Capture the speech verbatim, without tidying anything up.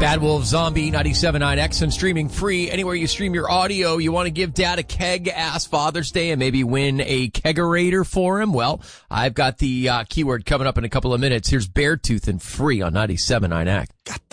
Bad Wolf Zombie, ninety-seven point nine X, and streaming free anywhere you stream your audio. You want to give Dad a keg ass Father's Day and maybe win a kegerator for him? Well, I've got the uh, keyword coming up in a couple of minutes. Here's Beartooth and Free on ninety-seven point nine X. Got the